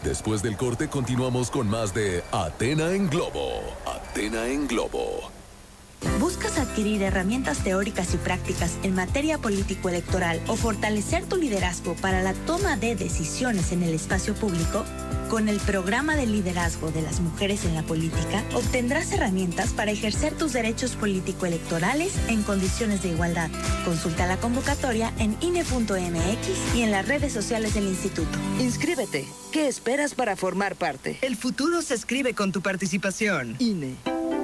Después del corte continuamos con más de Athena en Globo. Athena en Globo. ¿Buscas adquirir herramientas teóricas y prácticas en materia político-electoral o fortalecer tu liderazgo para la toma de decisiones en el espacio público? Con el programa de liderazgo de las mujeres en la política, obtendrás herramientas para ejercer tus derechos político-electorales en condiciones de igualdad. Consulta la convocatoria en INE.mx y en las redes sociales del instituto. Inscríbete. ¿Qué esperas para formar parte? El futuro se escribe con tu participación. INE.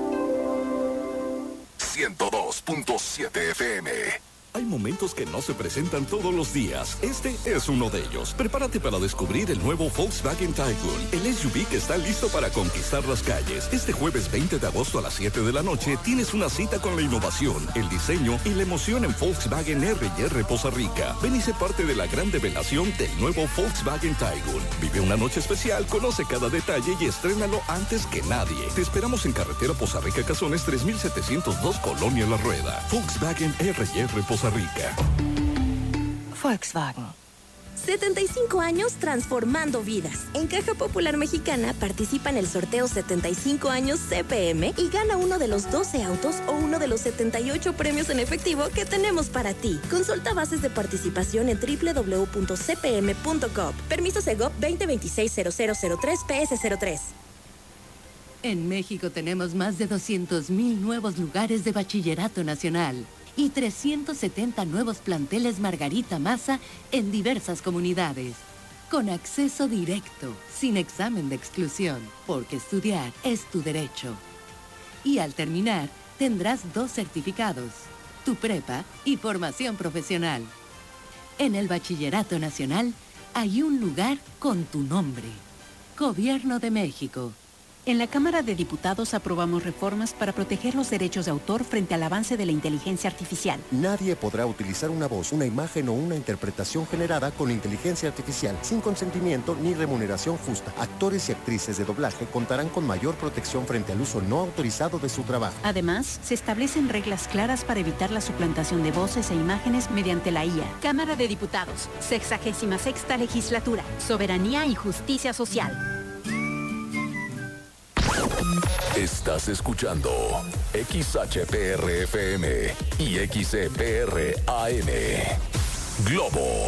102.7 FM. Hay momentos que no se presentan todos los días. Este es uno de ellos. Prepárate para descubrir el nuevo Volkswagen Tiguan, el SUV que está listo para conquistar las calles. Este jueves 20 de agosto a las 7 de la noche tienes una cita con la innovación, el diseño y la emoción en Volkswagen R&R Poza Rica. Ven y sé parte de la gran revelación del nuevo Volkswagen Tiguan. Vive una noche especial, conoce cada detalle y estrénalo antes que nadie. Te esperamos en carretera Poza Rica Cazones 3702 Colonia La Rueda. Volkswagen R&R Poza Rica. Volkswagen. 75 años transformando vidas. En Caja Popular Mexicana participa en el sorteo 75 años CPM y gana uno de los 12 autos o uno de los 78 premios en efectivo que tenemos para ti. Consulta bases de participación en www.cpm.gov. Permiso Segov 2026-0003-PS03. En México tenemos más de 200,000 nuevos lugares de bachillerato nacional y 370 nuevos planteles Margarita Maza en diversas comunidades, con acceso directo, sin examen de exclusión, porque estudiar es tu derecho. Y al terminar, tendrás 2 certificados, tu prepa y formación profesional. En el Bachillerato Nacional hay un lugar con tu nombre. Gobierno de México. En la Cámara de Diputados aprobamos reformas para proteger los derechos de autor frente al avance de la inteligencia artificial. Nadie podrá utilizar una voz, una imagen o una interpretación generada con inteligencia artificial sin consentimiento ni remuneración justa. Actores y actrices de doblaje contarán con mayor protección frente al uso no autorizado de su trabajo. Además, se establecen reglas claras para evitar la suplantación de voces e imágenes mediante la IA. Cámara de Diputados, 66ª Legislatura, Soberanía y Justicia Social. Estás escuchando XHPR-FM y XCPR-AM. Globo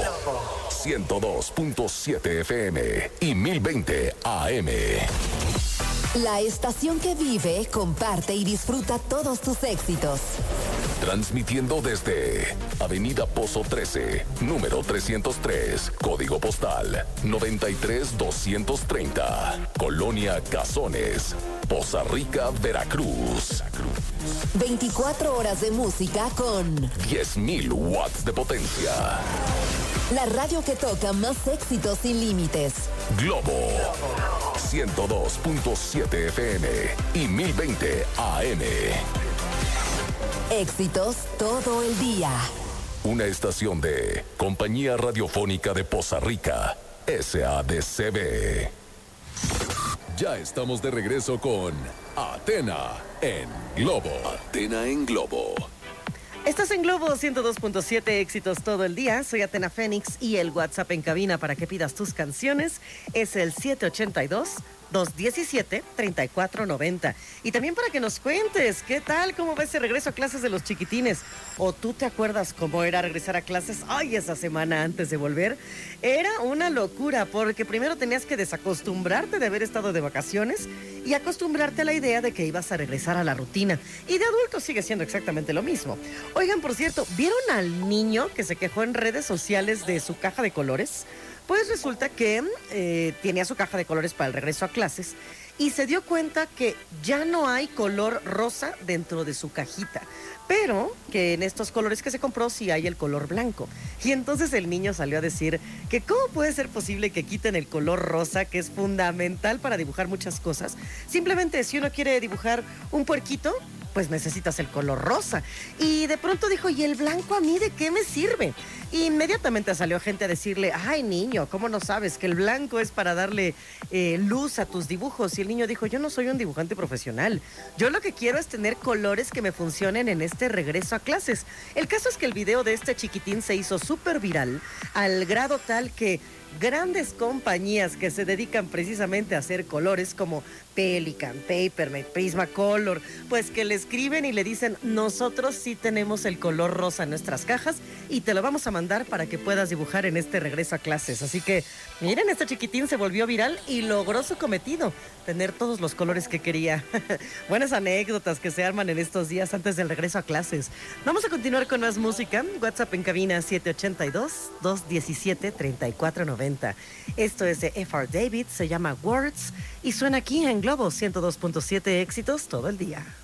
102.7 FM y 1020 AM. La estación que vive, comparte y disfruta todos tus éxitos. Transmitiendo desde Avenida Pozo 13, número 303, código postal 93230, Colonia Cazones, Poza Rica, Veracruz. 24 horas de música con 10,000 watts de potencia. La radio que toca más éxitos sin límites. Globo 102.7 FM y 1020 AM. Éxitos todo el día. Una estación de Compañía Radiofónica de Poza Rica, SADCB. Ya estamos de regreso con Athena en Globo. Athena en Globo. Estás en Globo 102.7, éxitos todo el día. Soy Athena Fénix y el WhatsApp en cabina para que pidas tus canciones es el 782-217-3490. Y también para que nos cuentes, ¿qué tal? ¿Cómo va ese regreso a clases de los chiquitines? ¿O tú te acuerdas cómo era regresar a clases? Ay, esa semana antes de volver. Era una locura porque primero tenías que desacostumbrarte de haber estado de vacaciones y acostumbrarte a la idea de que ibas a regresar a la rutina. Y de adulto sigue siendo exactamente lo mismo. Oigan, por cierto, ¿vieron al niño que se quejó en redes sociales de su caja de colores? Pues resulta que tenía su caja de colores para el regreso a clases y se dio cuenta que ya no hay color rosa dentro de su cajita, pero que en estos colores que se compró sí hay el color blanco. Y entonces el niño salió a decir que cómo puede ser posible que quiten el color rosa, que es fundamental para dibujar muchas cosas. Simplemente si uno quiere dibujar un puerquito, pues necesitas el color rosa. Y de pronto dijo, ¿y el blanco a mí de qué me sirve? Y inmediatamente salió gente a decirle, ay niño, ¿cómo no sabes que el blanco es para darle luz a tus dibujos? Y el niño dijo, yo no soy un dibujante profesional, yo lo que quiero es tener colores que me funcionen en este regreso a clases. El caso es que el video de este chiquitín se hizo súper viral, al grado tal que grandes compañías que se dedican precisamente a hacer colores como Pelican, Papermate, Prismacolor, pues que le escriben y le dicen, nosotros sí tenemos el color rosa en nuestras cajas y te lo vamos a mandar para que puedas dibujar en este regreso a clases. Así que, miren, este chiquitín se volvió viral y logró su cometido, tener todos los colores que quería. Buenas anécdotas que se arman en estos días antes del regreso a clases. Vamos a continuar con más música. WhatsApp en cabina 782-217-3490. Esto es de F.R. David, se llama Words y suena aquí en Globo 102.7 éxitos todo el día.